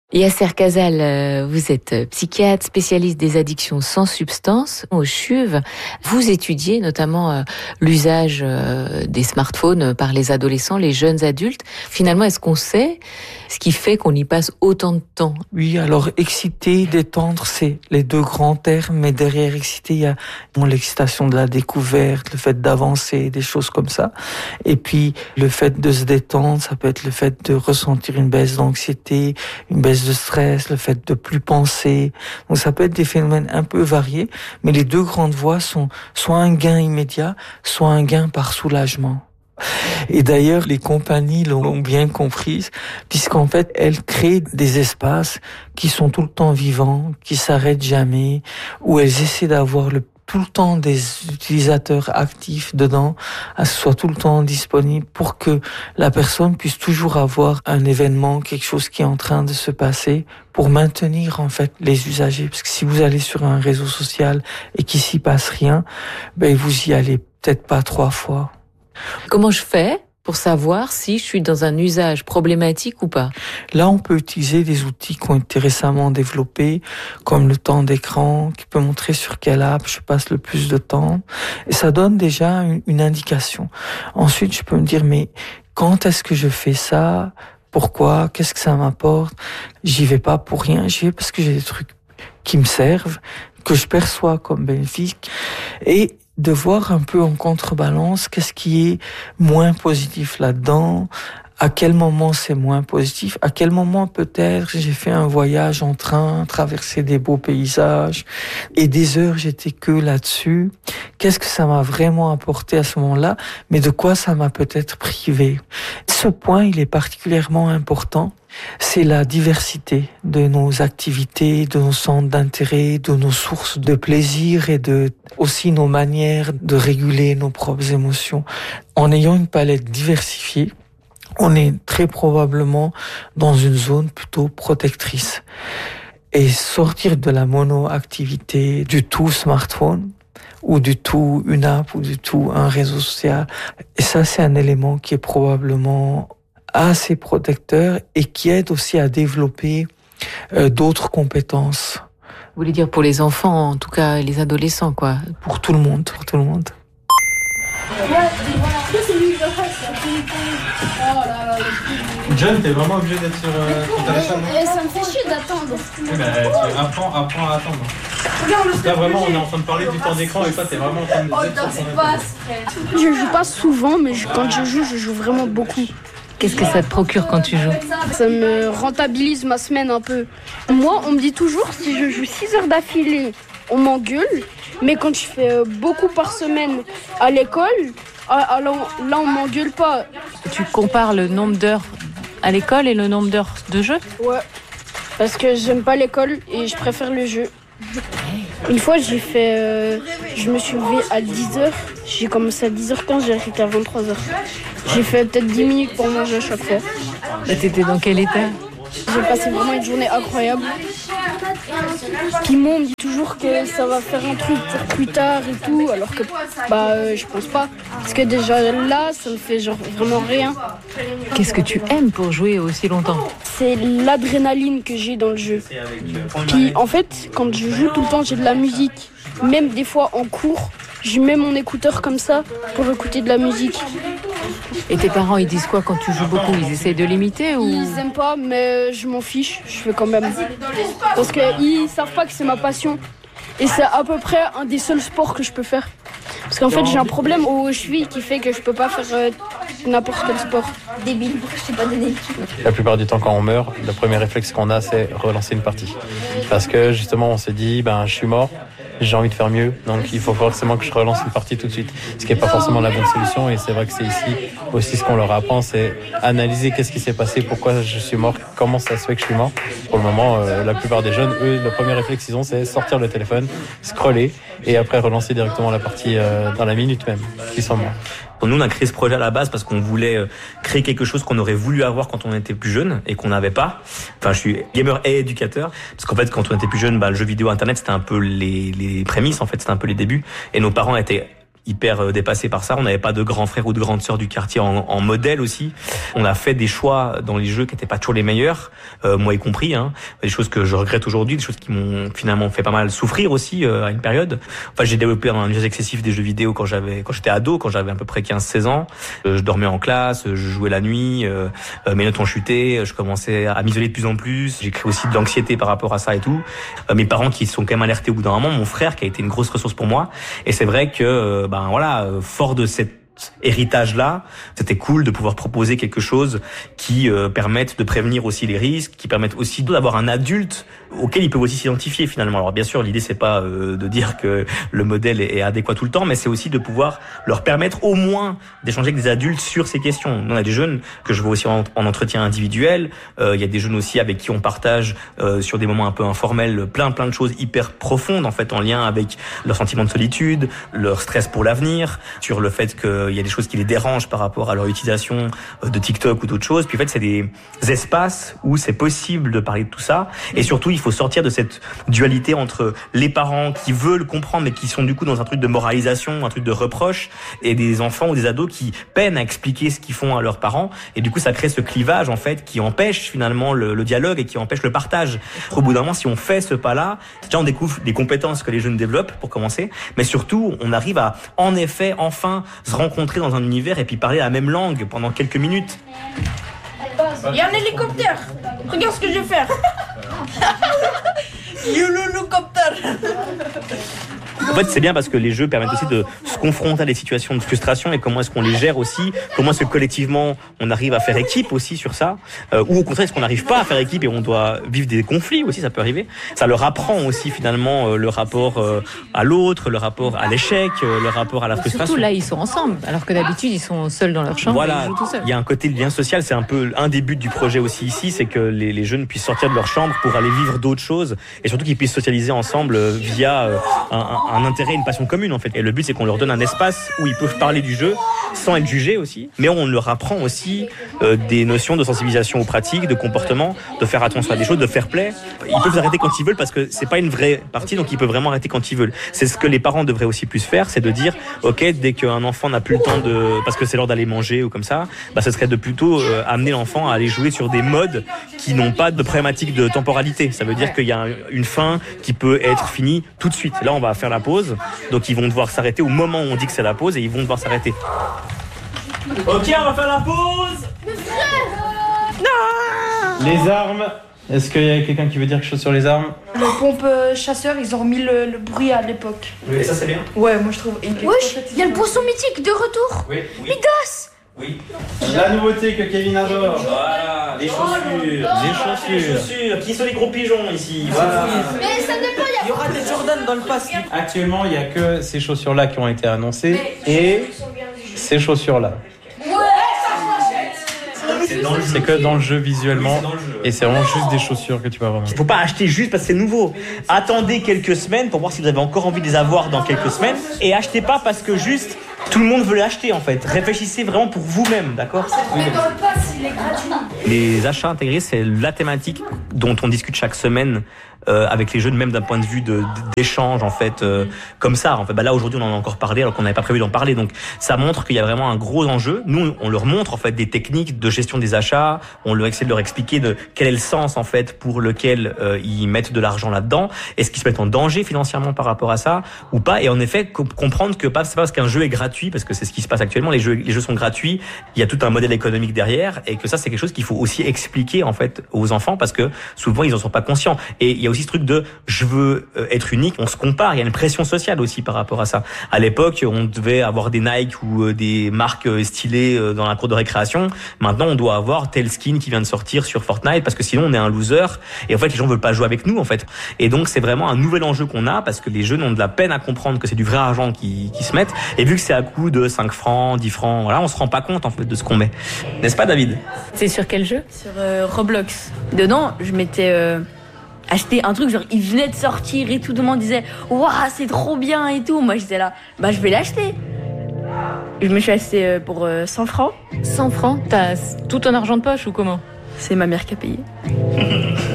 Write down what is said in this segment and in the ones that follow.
Yasser Kazal, vous êtes psychiatre, spécialiste des addictions sans substance au CHUV. Vous étudiez notamment l'usage des smartphones par les adolescents, les jeunes adultes. Finalement, est-ce qu'on sait ce qui fait qu'on y passe autant de temps? Oui, alors exciter, détendre, c'est les deux grands termes, mais derrière exciter, il y a l'excitation de la découverte, le fait d'avancer, des choses comme ça. Et puis, le fait de se détendre, ça peut être le fait de ressentir une baisse d'anxiété, une baisse de stress, le fait de plus penser. Donc ça peut être des phénomènes un peu variés, mais les deux grandes voies sont soit un gain immédiat, soit un gain par soulagement. Et d'ailleurs, les compagnies l'ont bien comprise, puisqu'en fait, elles créent des espaces qui sont tout le temps vivants, qui s'arrêtent jamais, où elles essaient d'avoir tout le temps des utilisateurs actifs dedans, à ce soit tout le temps disponible pour que la personne puisse toujours avoir un événement, quelque chose qui est en train de se passer pour maintenir en fait les usagers. Parce que si vous allez sur un réseau social et qu'il s'y passe rien, vous y allez peut-être pas 3 fois. Comment je fais pour savoir si je suis dans un usage problématique ou pas? Là, on peut utiliser des outils qui ont été récemment développés, comme le temps d'écran, qui peut montrer sur quelle app je passe le plus de temps. Et ça donne déjà une indication. Ensuite, je peux me dire, mais quand est-ce que je fais ça? Pourquoi? Qu'est-ce que ça m'apporte? J'y vais pas pour rien, j'y vais parce que j'ai des trucs qui me servent, que je perçois comme bénéfiques. Et de voir un peu en contrebalance qu'est-ce qui est moins positif là-dedans, à quel moment c'est moins positif, à quel moment peut-être j'ai fait un voyage en train, traversé des beaux paysages, et des heures j'étais que là-dessus. Qu'est-ce que ça m'a vraiment apporté à ce moment-là, mais de quoi ça m'a peut-être privé. Ce point, il est particulièrement important. C'est la diversité de nos activités, de nos centres d'intérêt, de nos sources de plaisir et de aussi nos manières de réguler nos propres émotions. En ayant une palette diversifiée, on est très probablement dans une zone plutôt protectrice. Et sortir de la monoactivité, du tout smartphone, ou du tout une app, ou du tout un réseau social, et ça c'est un élément qui est probablement assez protecteur et qui aide aussi à développer d'autres compétences. Vous voulez dire pour les enfants, en tout cas les adolescents, quoi? Pour tout le monde, pour tout le monde. John, t'es vraiment obligé d'être sur ton téléphone? Ça me fait chier d'attendre. Oui, tu apprends à attendre. Là, vraiment, on est en train de parler du temps d'écran et toi, t'es vraiment en train de dire... Je joue pas souvent, mais quand je joue vraiment beaucoup. Qu'est-ce que ça te procure quand tu joues? Ça me rentabilise ma semaine un peu. Moi, on me dit toujours, si je joue 6 heures d'affilée, on m'engueule. Mais quand je fais beaucoup par semaine à l'école, alors là, on m'engueule pas. Tu compares le nombre d'heures à l'école et le nombre d'heures de jeu? Ouais, parce que j'aime pas l'école et je préfère le jeu. Une fois, je me suis levée à 10h. J'ai commencé à 10h15, j'ai arrêté à 23h. J'ai fait peut-être 10 minutes pour manger à chaque fois. Et t'étais dans quel état? J'ai passé vraiment une journée incroyable. Puis moi, on me dit toujours que ça va faire un truc pour plus tard et tout, alors que je pense pas. Parce que déjà là, ça me fait vraiment rien. Qu'est-ce que tu aimes pour jouer aussi longtemps? C'est l'adrénaline que j'ai dans le jeu. Puis en fait, quand je joue tout le temps, j'ai de la musique. Même des fois en cours, je mets mon écouteur comme ça pour écouter de la musique. Et tes parents, ils disent quoi quand tu joues beaucoup? Ils essayent de limiter ou... Ils aiment pas, mais je m'en fiche, je fais quand même. Parce qu'ils savent pas que c'est ma passion. Et c'est à peu près un des seuls sports que je peux faire. Parce qu'en fait, j'ai un problème aux chevilles qui fait que je peux pas faire n'importe quel sport. Débile, je sais pas donner. La plupart du temps, quand on meurt, le premier réflexe qu'on a, c'est relancer une partie. Parce que justement, on s'est dit, je suis mort, j'ai envie de faire mieux, donc il faut forcément que je relance une partie tout de suite. Ce qui n'est pas forcément la bonne solution, et c'est vrai que c'est ici aussi ce qu'on leur apprend, c'est analyser qu'est-ce qui s'est passé, pourquoi je suis mort, comment ça se fait que je suis mort. Pour le moment, la plupart des jeunes, eux, le premier réflexe qu'ils ont, c'est sortir le téléphone, scroller, et après relancer directement la partie dans la minute même, qu'ils sont morts. Nous, on a créé ce projet à la base parce qu'on voulait créer quelque chose qu'on aurait voulu avoir quand on était plus jeune et qu'on n'avait pas. Enfin, je suis gamer et éducateur. Parce qu'en fait, quand on était plus jeune, le jeu vidéo, Internet, c'était un peu les prémices, en fait, c'était un peu les débuts. Et nos parents étaient hyper dépassés par ça. On n'avait pas de grands frères ou de grandes sœurs du quartier en modèle aussi. On a fait des choix dans les jeux qui n'étaient pas toujours les meilleurs, moi y compris. Des choses que je regrette aujourd'hui, des choses qui m'ont finalement fait pas mal souffrir aussi à une période. Enfin, j'ai développé un usage excessif des jeux vidéo quand j'étais ado, quand j'avais à peu près 15-16 ans. Je dormais en classe, je jouais la nuit, mes notes ont chuté, je commençais à m'isoler de plus en plus. J'ai créé aussi de l'anxiété par rapport à ça et tout. Mes parents qui sont quand même alertés au bout d'un moment, mon frère qui a été une grosse ressource pour moi. Et c'est vrai que, fort de cet héritage-là, c'était cool de pouvoir proposer quelque chose qui permette de prévenir aussi les risques, qui permette aussi d'avoir un adulte auquel ils peuvent aussi s'identifier finalement. Alors bien sûr, l'idée c'est pas de dire que le modèle est adéquat tout le temps, mais c'est aussi de pouvoir leur permettre au moins d'échanger avec des adultes sur ces questions. On a des jeunes que je vois aussi en entretien individuel, il y a des jeunes aussi avec qui on partage sur des moments un peu informels plein de choses hyper profondes en fait en lien avec leur sentiment de solitude, leur stress pour l'avenir, sur le fait qu'il y a des choses qui les dérangent par rapport à leur utilisation de TikTok ou d'autres choses. Puis en fait, c'est des espaces où c'est possible de parler de tout ça. Et surtout, il faut sortir de cette dualité entre les parents qui veulent comprendre mais qui sont du coup dans un truc de moralisation, un truc de reproche, et des enfants ou des ados qui peinent à expliquer ce qu'ils font à leurs parents. Et du coup, ça crée ce clivage en fait qui empêche finalement le dialogue et qui empêche le partage. Au bout d'un moment, si on fait ce pas-là, déjà on découvre des compétences que les jeunes développent pour commencer, mais surtout on arrive à en effet enfin se rencontrer dans un univers et puis parler la même langue pendant quelques minutes. Il y a un hélicoptère. Regarde ce que je vais faire. L'hélicoptère. En fait, c'est bien parce que les jeux permettent aussi de se confronter à des situations de frustration et comment est-ce qu'on les gère aussi, comment est-ce que collectivement on arrive à faire équipe aussi sur ça, ou au contraire est-ce qu'on n'arrive pas à faire équipe et on doit vivre des conflits aussi, ça peut arriver. Ça leur apprend aussi finalement le rapport à l'autre, le rapport à l'échec, le rapport à la frustration. Surtout là, ils sont ensemble, alors que d'habitude ils sont seuls dans leur chambre. Voilà, et ils jouent tout seuls. Il y a un côté de lien social, c'est un peu un des buts du projet aussi ici, c'est que les jeunes puissent sortir de leur chambre pour aller vivre d'autres choses et surtout qu'ils puissent socialiser ensemble via un intérêt, une passion commune en fait. Et le but c'est qu'on leur donne un espace où ils peuvent parler du jeu sans être jugés aussi, mais on leur apprend aussi des notions de sensibilisation aux pratiques, de comportement, de faire attention à des choses, de fair play. Ils peuvent arrêter quand ils veulent parce que c'est pas une vraie partie, donc ils peuvent vraiment arrêter quand ils veulent. C'est ce que les parents devraient aussi plus faire, c'est de dire ok, dès qu'un enfant n'a plus le temps parce que c'est l'heure d'aller manger ou comme ça, ce serait de plutôt amener l'enfant à aller jouer sur des modes qui n'ont pas de problématique de temporalité. Ça veut dire qu'il y a une fin qui peut être finie tout de suite. Là on va faire la pause, donc ils vont devoir s'arrêter au moment où on dit que c'est la pause et ils vont devoir s'arrêter. Ok, on va faire la pause. Les armes. Est-ce qu'il y a quelqu'un qui veut dire quelque chose sur les armes? Le pompe chasseur, ils ont remis le bruit à l'époque. Oui, ça c'est bien. Ouais, moi je trouve. Wesh, il y a le poisson mythique de retour. Oui. Midas. Oui. La nouveauté que Kevin adore. Voilà, les chaussures. Les chaussures. Qui sont les gros pigeons ici? Voilà. Mais ça dépend, Il y aura des Jordan dans le pass. Actuellement, il n'y a que ces chaussures-là qui ont été annoncées et ces chaussures-là. C'est que dans le jeu visuellement, Oui, c'est dans le jeu. et c'est vraiment juste des chaussures que tu vas vraiment. Il ne faut pas acheter juste parce que c'est nouveau. Attendez quelques semaines pour voir si vous avez encore envie de les avoir dans quelques semaines. Et achetez pas parce que juste tout le monde veut les acheter en fait. Réfléchissez vraiment pour vous-même, d'accord? Mais dans le pass, il est gratuit. Les achats intégrés, c'est la thématique dont on discute chaque semaine avec les jeunes, même d'un point de vue d'échange en fait, comme ça. En fait, là aujourd'hui on en a encore parlé alors qu'on n'avait pas prévu d'en parler. Donc ça montre qu'il y a vraiment un gros enjeu. Nous, on leur montre en fait des techniques de gestion des achats. On leur essaie de leur expliquer quel est le sens en fait pour lequel ils mettent de l'argent là-dedans. Est-ce qu'ils se mettent en danger financièrement par rapport à ça ou pas? Et en effet, comprendre que c'est pas parce qu'un jeu est gratuit, parce que c'est ce qui se passe actuellement. Les jeux sont gratuits. Il y a tout un modèle économique derrière, et que ça c'est quelque chose qu'il faut aussi expliquer en fait aux enfants parce que souvent ils en sont pas conscients. Et il y a aussi ce truc de je veux être unique, on se compare, il y a une pression sociale aussi par rapport à ça. À l'époque, on devait avoir des Nike ou des marques stylées dans la cour de récréation. Maintenant, on doit avoir tel skin qui vient de sortir sur Fortnite parce que sinon on est un loser et en fait les gens veulent pas jouer avec nous en fait. Et donc c'est vraiment un nouvel enjeu qu'on a parce que les jeunes ont de la peine à comprendre que c'est du vrai argent qui se mettent, et vu que c'est à coût de 5 francs, 10 francs, voilà, on se rend pas compte en fait de ce qu'on met. N'est-ce pas David? C'est sur quel jeu? Sur Roblox. Dedans, je m'étais acheté un truc, genre il venait de sortir et tout le monde disait waouh, c'est trop bien et tout. Moi j'étais là, je vais l'acheter. Je me suis acheté pour 100 francs. 100 francs? T'as tout ton argent de poche ou comment? C'est ma mère qui a payé.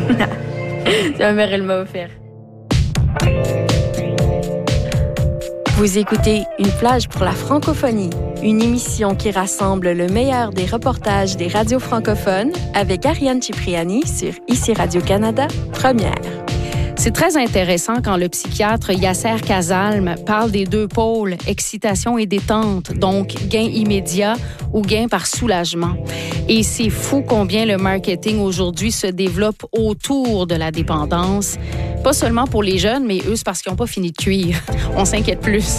C'est ma mère, elle m'a offert. Vous écoutez Une plage pour la francophonie, une émission qui rassemble le meilleur des reportages des radios francophones avec Ariane Cipriani sur ICI Radio-Canada, première. C'est très intéressant quand le psychiatre Yasser Kazalm parle des deux pôles, excitation et détente, donc gain immédiat ou gain par soulagement. Et c'est fou combien le marketing aujourd'hui se développe autour de la dépendance. Pas seulement pour les jeunes, mais eux, c'est parce qu'ils n'ont pas fini de cuire. On s'inquiète plus.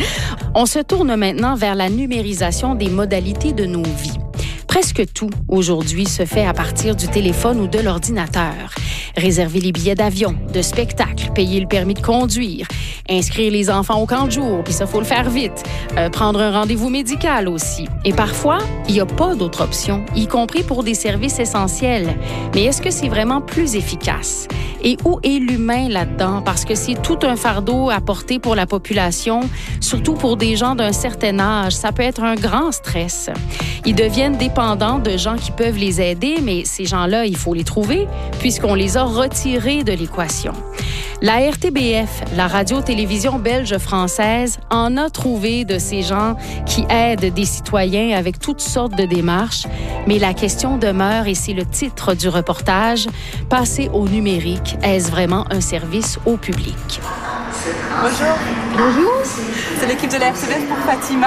On se tourne maintenant vers la numérisation des modalités de nos vies. Presque tout, aujourd'hui, se fait à partir du téléphone ou de l'ordinateur. Réserver les billets d'avion, de spectacle, payer le permis de conduire, inscrire les enfants au camp de jour, puis ça, faut le faire vite. Prendre un rendez-vous médical aussi. Et parfois, il n'y a pas d'autre option, y compris pour des services essentiels. Mais est-ce que c'est vraiment plus efficace? Et où est l'humain là-dedans? Parce que c'est tout un fardeau à porter pour la population, surtout pour des gens d'un certain âge. Ça peut être un grand stress. Ils deviennent dépendants de gens qui peuvent les aider, mais ces gens-là, il faut les trouver, puisqu'on les a retirés de l'équation. La RTBF, la radio-télévision belge-française, en a trouvé de ces gens qui aident des citoyens avec toutes sortes de démarches. Mais la question demeure, et c'est le titre du reportage, passer au numérique, est-ce vraiment un service au public? Bonjour. Bonjour. C'est l'équipe de la RTBF pour Fatima?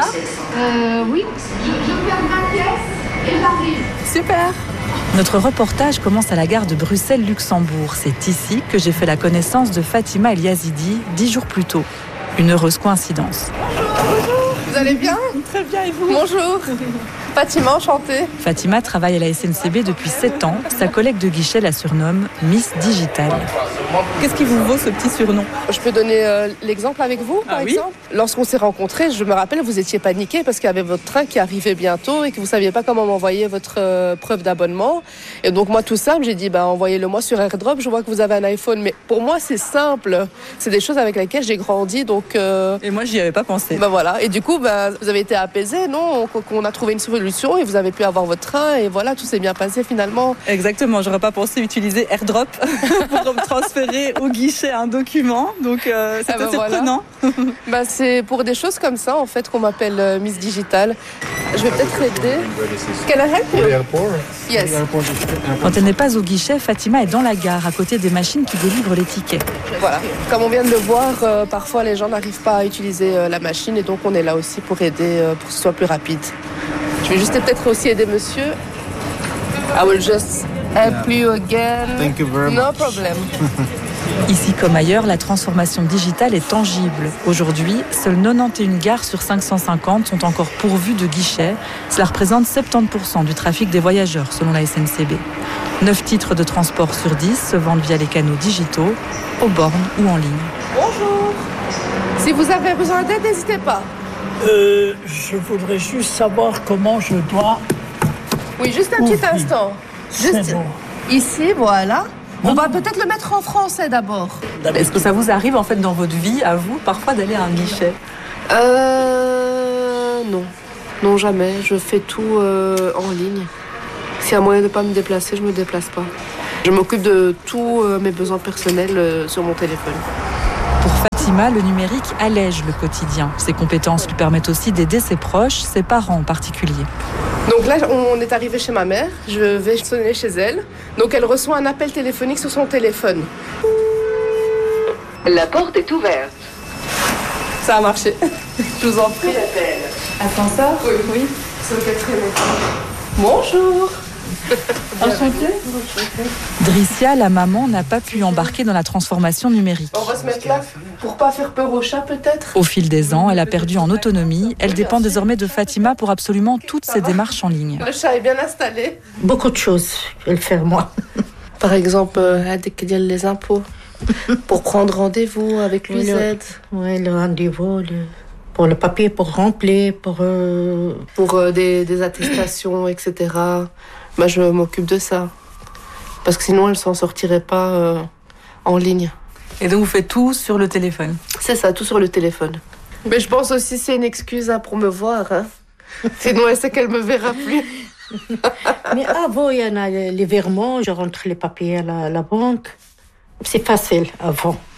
Oui. Je perds ma pièce et j'arrive. Super. Notre reportage commence à la gare de Bruxelles-Luxembourg. C'est ici que j'ai fait la connaissance de Fatima El Yazidi 10 jours plus tôt. Une heureuse coïncidence. Bonjour. Vous allez bien? Très bien, et vous? Bonjour. Fatima, enchantée. Fatima travaille à la SNCB depuis 7 ans. Sa collègue de guichet la surnomme Miss Digital. Qu'est-ce qui vous vaut ce petit surnom? Je peux donner l'exemple avec vous, par exemple? Lorsqu'on s'est rencontrés, je me rappelle, vous étiez paniqués parce qu'il y avait votre train qui arrivait bientôt et que vous ne saviez pas comment m'envoyer votre preuve d'abonnement. Et donc moi, tout simple, j'ai dit, envoyez-le-moi sur AirDrop, je vois que vous avez un iPhone. Mais pour moi, c'est simple. C'est des choses avec lesquelles j'ai grandi. Donc, Et moi, j'y avais pas pensé. Voilà. Et du coup, vous avez été apaisés, non? On a trouvé une solution et vous avez pu avoir votre train. Et voilà, tout s'est bien passé finalement. Exactement, j'aurais pas pensé utiliser AirDrop pour me transférer au guichet un document, donc c'était surprenant. Voilà. C'est pour des choses comme ça en fait qu'on m'appelle Miss Digital. Je vais peut-être aider. Can I help you? Yes. Quand elle n'est pas au guichet, Fatima est dans la gare, à côté des machines qui délivrent les tickets. Voilà. Comme on vient de le voir, parfois les gens n'arrivent pas à utiliser la machine et donc on est là aussi pour aider pour que ce soit plus rapide. Je vais juste peut-être aussi aider monsieur. I will just help you again. Thank you very much. No problem. Ici comme ailleurs, la transformation digitale est tangible. Aujourd'hui, seules 91 gares sur 550 sont encore pourvues de guichets. Cela représente 70% du trafic des voyageurs, selon la SNCB. 9 titres de transport sur 10 se vendent via les canaux digitaux, aux bornes ou en ligne. Bonjour. Si vous avez besoin d'aide, n'hésitez pas. Je voudrais juste savoir comment je dois... Oui, juste un petit instant. Juste bon. Ici, voilà. On va peut-être le mettre en français d'abord. Est-ce que ça vous arrive en fait dans votre vie, à vous, parfois d'aller à un guichet? Non. Non, jamais. Je fais tout en ligne. S'il y a moyen de ne pas me déplacer, je ne me déplace pas. Je m'occupe de tous mes besoins personnels sur mon téléphone. Pour Fatima, le numérique allège le quotidien. Ses compétences lui permettent aussi d'aider ses proches, ses parents en particulier. Donc là, on est arrivé chez ma mère. Je vais sonner chez elle. Donc elle reçoit un appel téléphonique sur son téléphone. La porte est ouverte. Ça a marché. Je vous en prie. Ascenseur? Oui. C'est le 4e étage. Bonjour. Enchantée. Dricia, la maman, n'a pas pu embarquer dans la transformation numérique. On va se mettre là pour pas faire peur au chat peut-être. Au fil des ans, elle a perdu en autonomie. Elle dépend désormais de Fatima pour absolument toutes ses démarches en ligne. Le chat est bien installé. Beaucoup de choses, je vais le faire moi. Par exemple, déclarer les impôts. Pour prendre rendez-vous avec l'UZ. Oui, le rendez-vous, pour le papier, pour remplir, pour des attestations, etc. Je m'occupe de ça. Parce que sinon, elle ne s'en sortirait pas en ligne. Et donc, vous faites tout sur le téléphone? C'est ça, tout sur le téléphone. Mais je pense aussi que c'est une excuse pour me voir. Sinon, elle sait qu'elle ne me verra plus. Mais avant, il y en a les virements, je rentre les papiers à la banque. C'est facile avant.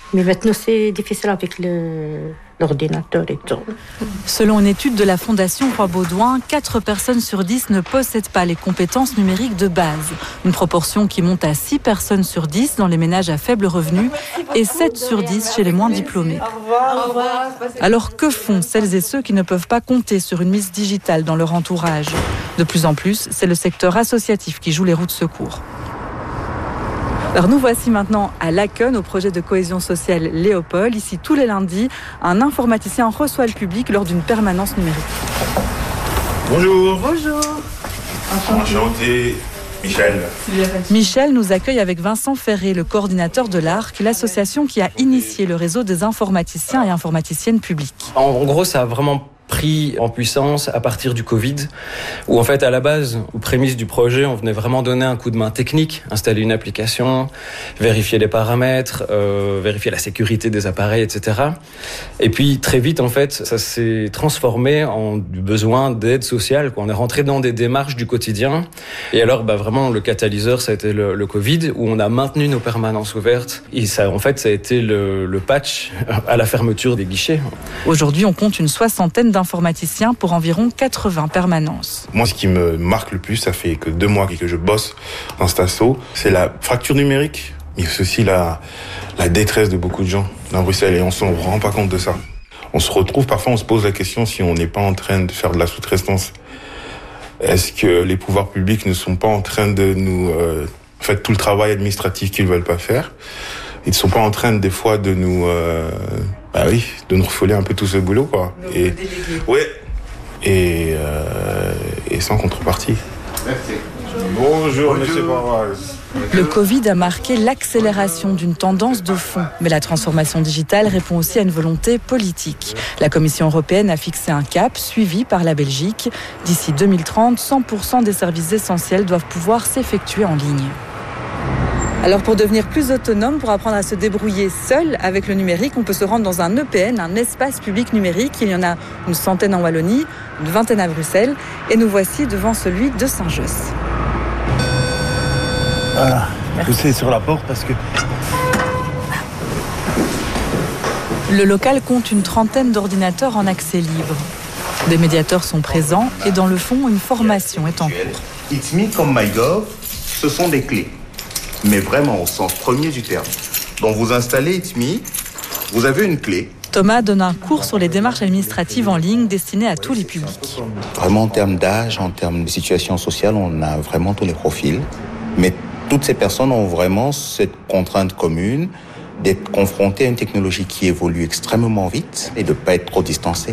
Mais maintenant, c'est difficile avec l'ordinateur et tout. Selon une étude de la Fondation Roi-Baudouin, 4 personnes sur 10 ne possèdent pas les compétences numériques de base. Une proportion qui monte à 6 personnes sur 10 dans les ménages à faible revenu et 7 sur 10 chez les moins diplômés. Au revoir. Alors que font celles et ceux qui ne peuvent pas compter sur une mise digitale dans leur entourage ? De plus en plus, c'est le secteur associatif qui joue les roues de secours. Alors nous voici maintenant à Laken, au projet de cohésion sociale Léopold. Ici, tous les lundis, un informaticien reçoit le public lors d'une permanence numérique. Bonjour. Bonjour. Enchanté. Michel. Michel nous accueille avec Vincent Ferré, le coordinateur de l'ARC, l'association qui a initié le réseau des informaticiens et informaticiennes publics. En gros, ça a vraiment pris en puissance à partir du Covid, où en fait à la base, aux prémices du projet, on venait vraiment donner un coup de main technique, installer une application, vérifier les paramètres, vérifier la sécurité des appareils, etc. Et puis très vite en fait, ça s'est transformé en du besoin d'aide sociale, quoi. On est rentré dans des démarches du quotidien. Et alors vraiment le catalyseur, ça a été le Covid, où on a maintenu nos permanences ouvertes. Et ça en fait, ça a été le patch à la fermeture des guichets. Aujourd'hui, on compte une 60aine d'informaticiens pour environ 80 permanences. Moi, ce qui me marque le plus, ça fait que 2 mois que je bosse dans cet asso, c'est la fracture numérique, mais c'est aussi la détresse de beaucoup de gens dans Bruxelles, et on s'en rend pas compte de ça. On se retrouve, parfois on se pose la question si on n'est pas en train de faire de la sous-traitance. Est-ce que les pouvoirs publics ne sont pas en train de nous faire tout le travail administratif qu'ils veulent pas faire? Ils ne sont pas en train des fois de nous de nous refouler un peu tout ce boulot, quoi. Et sans contrepartie. Merci. Bonjour, monsieur Barras. Le Covid a marqué l'accélération d'une tendance de fond, mais la transformation digitale répond aussi à une volonté politique. La Commission européenne a fixé un cap, suivi par la Belgique. D'ici 2030, 100% des services essentiels doivent pouvoir s'effectuer en ligne. Alors pour devenir plus autonome, pour apprendre à se débrouiller seul avec le numérique, on peut se rendre dans un EPN, un espace public numérique. Il y en a une centaine en Wallonie, une vingtaine à Bruxelles, et nous voici devant celui de Saint-Josse. Voilà, poussez sur la porte parce que... Le local compte une trentaine d'ordinateurs en accès libre. Des médiateurs sont présents et dans le fond, une formation est en cours. It's Me comme MyGov, ce sont des clés. Mais vraiment au sens premier du terme. Donc vous installez It's Me, vous avez une clé. Thomas donne un cours sur les démarches administratives en ligne destinées à tous les publics. Vraiment en termes d'âge, en termes de situation sociale, on a vraiment tous les profils. Mais toutes ces personnes ont vraiment cette contrainte commune d'être confrontées à une technologie qui évolue extrêmement vite et de ne pas être trop distancées.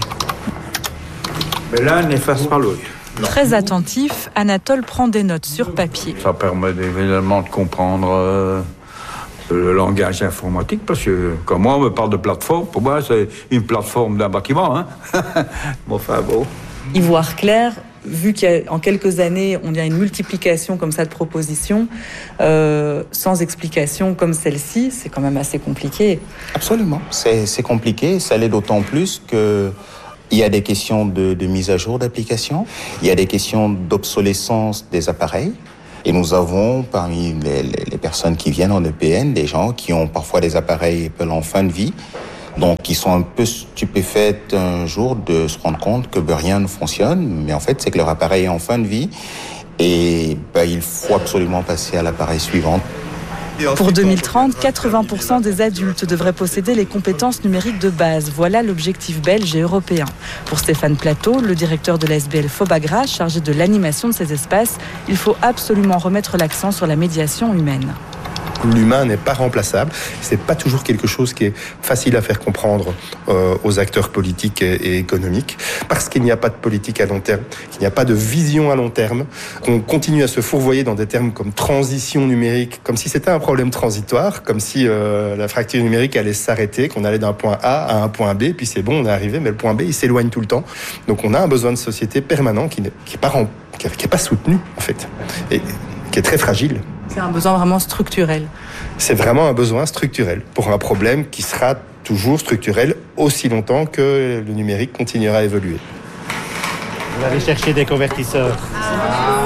Mais là, n'efface pas l'autre. Très attentif, Anatole prend des notes sur papier. Ça permet évidemment de comprendre le langage informatique, parce que quand moi on me parle de plateforme, pour moi c'est une plateforme d'un bâtiment. Hein. Bon, enfin bon. Y voir clair, vu qu'en quelques années on a une multiplication comme ça de propositions, sans explication comme celle-ci, c'est quand même assez compliqué. Absolument, c'est compliqué, ça l'est d'autant plus que... Il y a des questions de mise à jour d'applications, il y a des questions d'obsolescence des appareils. Et nous avons parmi les personnes qui viennent en EPN des gens qui ont parfois des appareils Apple en fin de vie, donc qui sont un peu stupéfaites un jour de se rendre compte que rien ne fonctionne, mais en fait c'est que leur appareil est en fin de vie et il faut absolument passer à l'appareil suivant. Pour 2030, 80% des adultes devraient posséder les compétences numériques de base. Voilà l'objectif belge et européen. Pour Stéphane Plateau, le directeur de l'ASBL Fobagra, chargé de l'animation de ces espaces, il faut absolument remettre l'accent sur la médiation humaine. L'humain n'est pas remplaçable. C'est pas toujours quelque chose qui est facile à faire comprendre aux acteurs politiques et économiques, parce qu'il n'y a pas de politique à long terme, qu'il n'y a pas de vision à long terme, qu'on continue à se fourvoyer dans des termes comme transition numérique, comme si c'était un problème transitoire, comme si la fracture numérique allait s'arrêter, qu'on allait d'un point A à un point B, puis c'est bon, on est arrivé, mais le point B, il s'éloigne tout le temps. Donc on a un besoin de société permanent qui n'est pas soutenu, en fait, et qui est très fragile. C'est un besoin vraiment structurel. C'est vraiment un besoin structurel pour un problème qui sera toujours structurel aussi longtemps que le numérique continuera à évoluer. Vous allez chercher des convertisseurs.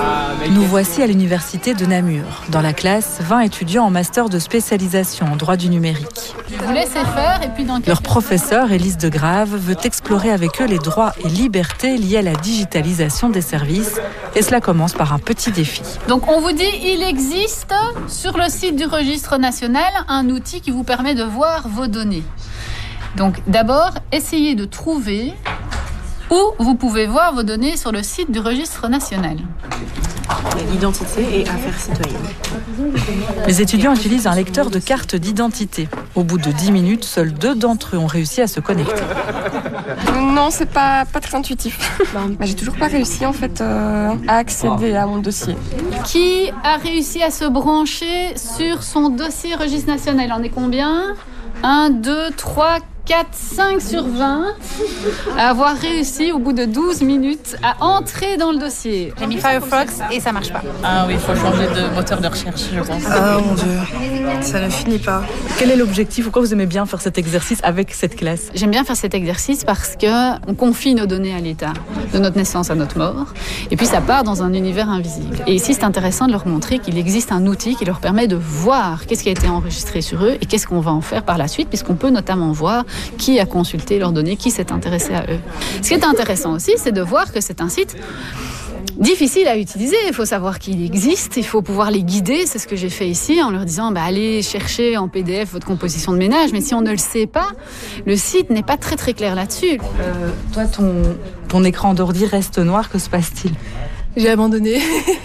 Nous voici à l'université de Namur. Dans la classe, 20 étudiants en master de spécialisation en droit du numérique. Vous laissez faire et puis dans Leur professeur, Élise de Grave, veut explorer avec eux les droits et libertés liés à la digitalisation des services. Et cela commence par un petit défi. Donc on vous dit, il existe sur le site du registre national un outil qui vous permet de voir vos données. Donc d'abord, essayez de trouver où vous pouvez voir vos données sur le site du registre national. Identité et affaires citoyennes. Les étudiants utilisent un lecteur de carte d'identité. Au bout de 10 minutes, seuls 2 d'entre eux ont réussi à se connecter. Non, c'est pas très intuitif. J'ai toujours pas réussi en fait à accéder à mon dossier. Qui a réussi à se brancher sur son dossier registre national? On est combien? 1, 2, 3, 4, 5 sur 20 à avoir réussi au bout de 12 minutes à entrer dans le dossier. J'ai mis Firefox et ça marche pas. Ah oui, il faut changer de moteur de recherche, je pense. Ah mon Dieu, ça ne finit pas. Quel est l'objectif? Pourquoi vous aimez bien faire cet exercice avec cette classe? J'aime bien faire cet exercice parce qu'on confie nos données à l'État, de notre naissance à notre mort, et puis ça part dans un univers invisible. Et ici, c'est intéressant de leur montrer qu'il existe un outil qui leur permet de voir qu'est-ce qui a été enregistré sur eux et qu'est-ce qu'on va en faire par la suite, puisqu'on peut notamment voir qui a consulté leurs données, qui s'est intéressé à eux. Ce qui est intéressant aussi, c'est de voir que c'est un site difficile à utiliser. Il faut savoir qu'il existe, il faut pouvoir les guider. C'est ce que j'ai fait ici en leur disant allez chercher en PDF votre composition de ménage. Mais si on ne le sait pas, le site n'est pas très très clair là-dessus. Toi, ton écran d'ordi reste noir, que se passe-t-il? J'ai abandonné.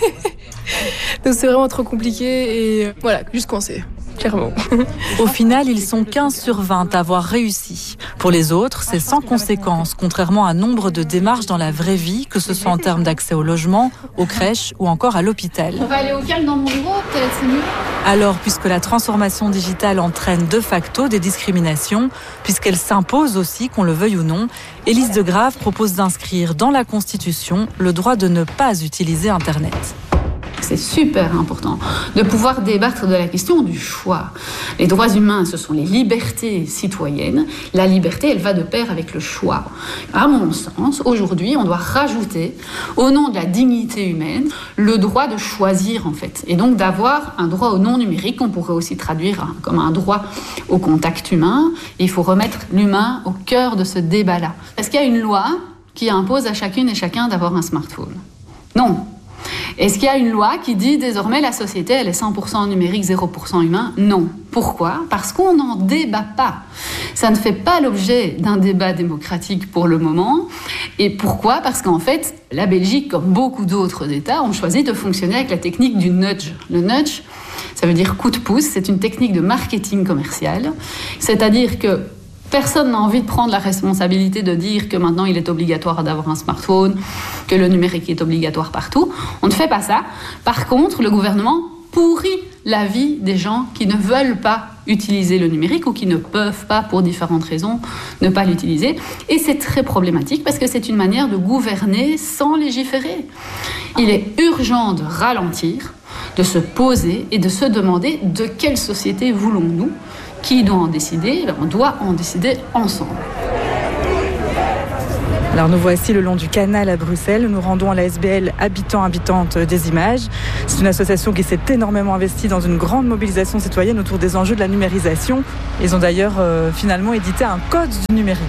Donc c'est vraiment trop compliqué et voilà, juste coincé. Clairement. Au final, ils sont 15 sur 20 à avoir réussi. Pour les autres, c'est sans conséquence, contrairement à nombre de démarches dans la vraie vie, que ce soit en termes d'accès au logement, aux crèches ou encore à l'hôpital. On va aller au calme dans mon bureau, peut-être, c'est mieux. Alors, puisque la transformation digitale entraîne de facto des discriminations, puisqu'elle s'impose aussi, qu'on le veuille ou non, Élise de Grave propose d'inscrire dans la Constitution le droit de ne pas utiliser Internet. C'est super important de pouvoir débattre de la question du choix. Les droits humains, ce sont les libertés citoyennes. La liberté, elle va de pair avec le choix. À mon sens, aujourd'hui, on doit rajouter, au nom de la dignité humaine, le droit de choisir, en fait. Et donc d'avoir un droit au non numérique, qu'on pourrait aussi traduire comme un droit au contact humain. Et il faut remettre l'humain au cœur de ce débat-là. Est-ce qu'il y a une loi qui impose à chacune et chacun d'avoir un smartphone? Non. Est-ce qu'il y a une loi qui dit désormais la société elle est 100% numérique, 0% humain? Non. Pourquoi? Parce qu'on n'en débat pas. Ça ne fait pas l'objet d'un débat démocratique pour le moment. Et pourquoi? Parce qu'en fait, la Belgique, comme beaucoup d'autres États, ont choisi de fonctionner avec la technique du nudge. Le nudge, ça veut dire coup de pouce. C'est une technique de marketing commercial. C'est-à-dire que personne n'a envie de prendre la responsabilité de dire que maintenant il est obligatoire d'avoir un smartphone, que le numérique est obligatoire partout. On ne fait pas ça. Par contre, le gouvernement pourrit la vie des gens qui ne veulent pas utiliser le numérique ou qui ne peuvent pas, pour différentes raisons, ne pas l'utiliser. Et c'est très problématique parce que c'est une manière de gouverner sans légiférer. Il est urgent de ralentir, de se poser et de se demander de quelle société voulons-nous. Qui doit en décider? On doit en décider ensemble. Alors nous voici le long du canal à Bruxelles. Nous rendons à la SBL Habitants-Habitantes des images. C'est une association qui s'est énormément investie dans une grande mobilisation citoyenne autour des enjeux de la numérisation. Ils ont d'ailleurs finalement édité un code du numérique.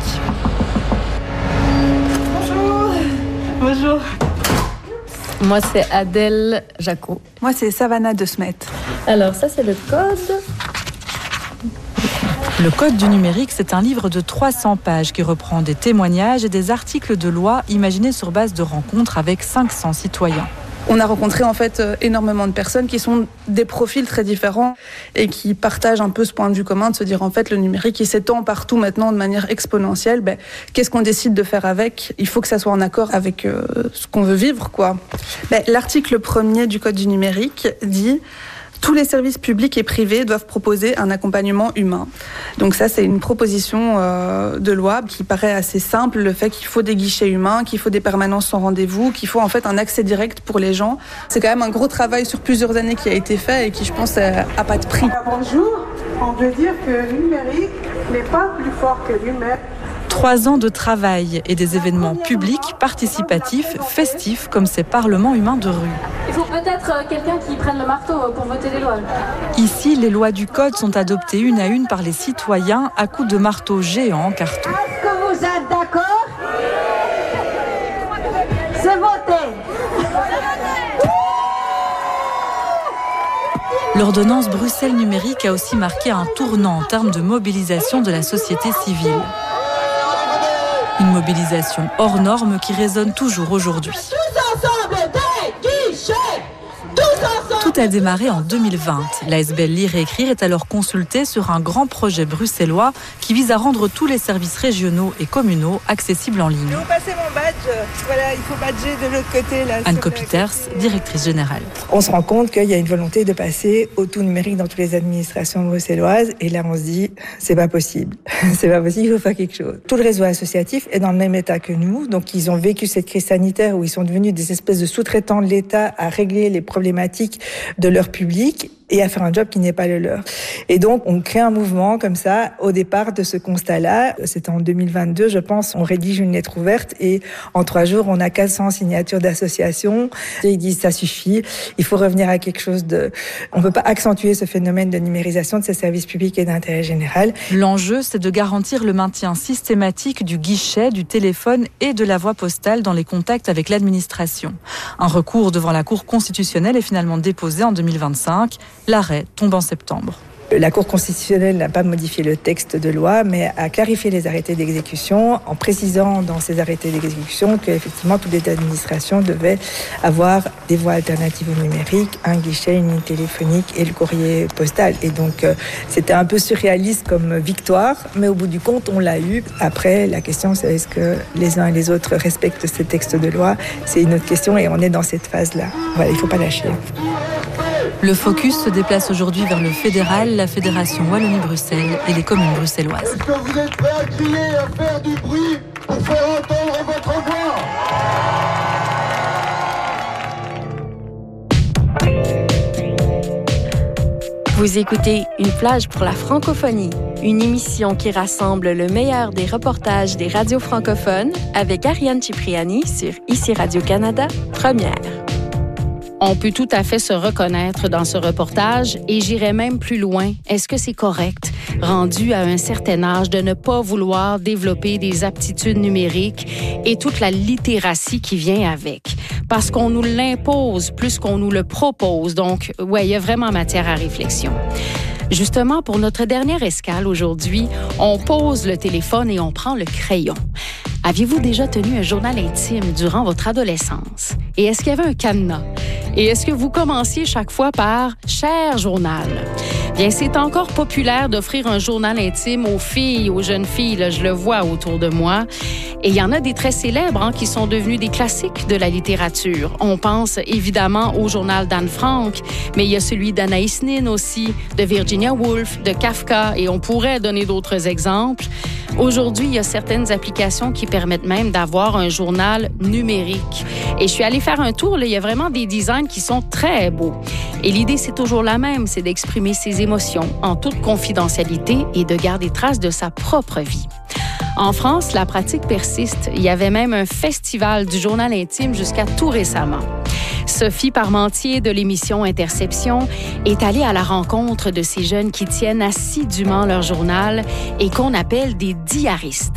Bonjour. Bonjour. Moi, c'est Adèle Jacot. Moi, c'est Savannah de Smet. Alors, ça, c'est le code. Le Code du numérique, c'est un livre de 300 pages qui reprend des témoignages et des articles de loi imaginés sur base de rencontres avec 500 citoyens. On a rencontré en fait énormément de personnes qui sont des profils très différents et qui partagent un peu ce point de vue commun de se dire en fait le numérique il s'étend partout maintenant de manière exponentielle. Qu'est-ce qu'on décide de faire avec? Il faut que ça soit en accord avec ce qu'on veut vivre, quoi. L'article 1er du Code du numérique dit: tous les services publics et privés doivent proposer un accompagnement humain. Donc ça, c'est une proposition de loi qui paraît assez simple, le fait qu'il faut des guichets humains, qu'il faut des permanences sans rendez-vous, qu'il faut en fait un accès direct pour les gens. C'est quand même un gros travail sur plusieurs années qui a été fait et qui, je pense, a pas de prix. Bonjour, on veut dire que le numérique n'est pas plus fort que l'humain. 3 ans de travail et des événements publics, participatifs, festifs, comme ces parlements humains de rue. Il faut peut-être quelqu'un qui prenne le marteau pour voter les lois. Ici, les lois du Code sont adoptées une à une par les citoyens à coups de marteaux géants en carton. Est-ce que vous êtes d'accord? C'est voté. L'ordonnance Bruxelles numérique a aussi marqué un tournant en termes de mobilisation de la société civile. Une mobilisation hors norme qui résonne toujours aujourd'hui. Tout a démarré en 2020. L'ASBL Lire et Écrire est alors consultée sur un grand projet bruxellois qui vise à rendre tous les services régionaux et communaux accessibles en ligne. Je vais vous passer mon badge. Voilà, il faut badger de l'autre côté. Là, Anne Kopiters, directrice générale. On se rend compte qu'il y a une volonté de passer au tout numérique dans toutes les administrations bruxelloises. Et là, on se dit, c'est pas possible. C'est pas possible, il faut faire quelque chose. Tout le réseau associatif est dans le même état que nous. Donc, ils ont vécu cette crise sanitaire où ils sont devenus des espèces de sous-traitants de l'État à régler les problématiques de leur public et à faire un job qui n'est pas le leur. Et donc, on crée un mouvement comme ça, au départ de ce constat-là. C'était en 2022, je pense, on rédige une lettre ouverte et en 3 jours, on a 400 signatures d'associations. Et ils disent, ça suffit, il faut revenir à quelque chose de... On ne peut pas accentuer ce phénomène de numérisation de ces services publics et d'intérêt général. L'enjeu, c'est de garantir le maintien systématique du guichet, du téléphone et de la voie postale dans les contacts avec l'administration. Un recours devant la Cour constitutionnelle est finalement déposé en 2025. L'arrêt tombe en septembre. La Cour constitutionnelle n'a pas modifié le texte de loi, mais a clarifié les arrêtés d'exécution en précisant dans ces arrêtés d'exécution qu'effectivement toutes les administrations devaient avoir des voies alternatives au numérique, un guichet, une ligne téléphonique et le courrier postal. Et donc c'était un peu surréaliste comme victoire, mais au bout du compte on l'a eu. Après la question c'est est-ce que les uns et les autres respectent ces textes de loi? C'est une autre question et on est dans cette phase-là. Voilà, il ne faut pas lâcher. Le focus se déplace aujourd'hui vers le fédéral, la Fédération Wallonie-Bruxelles et les communes bruxelloises. Est-ce que vous êtes prêts à crier, à faire du bruit pour faire entendre votre voix? Vous écoutez Une plage pour la francophonie, une émission qui rassemble le meilleur des reportages des radios francophones avec Ariane Cipriani sur ICI Radio-Canada, première. On peut tout à fait se reconnaître dans ce reportage et j'irais même plus loin. Est-ce que c'est correct, rendu à un certain âge, de ne pas vouloir développer des aptitudes numériques et toute la littératie qui vient avec? Parce qu'on nous l'impose plus qu'on nous le propose. Donc, ouais, il y a vraiment matière à réflexion. Justement, pour notre dernière escale aujourd'hui, on pose le téléphone et on prend le crayon. Aviez-vous déjà tenu un journal intime durant votre adolescence? Et est-ce qu'il y avait un cadenas? Et est-ce que vous commenciez chaque fois par « Cher journal ». Bien, c'est encore populaire d'offrir un journal intime aux filles, aux jeunes filles, là, je le vois autour de moi. Et il y en a des très célèbres qui sont devenus des classiques de la littérature. On pense évidemment au journal d'Anne Frank, mais il y a celui d'Anaïs Nin aussi, de Virginia Woolf, de Kafka, et on pourrait donner d'autres exemples. Aujourd'hui, il y a certaines applications qui permettent même d'avoir un journal numérique. Et je suis allée faire un tour, là, il y a vraiment des designs qui sont très beaux. Et l'idée, c'est toujours la même, c'est d'exprimer ses émotions en toute confidentialité et de garder trace de sa propre vie. En France, la pratique persiste. Il y avait même un festival du journal intime jusqu'à tout récemment. Sophie Parmentier de l'émission Interception est allée à la rencontre de ces jeunes qui tiennent assidûment leur journal et qu'on appelle des diaristes.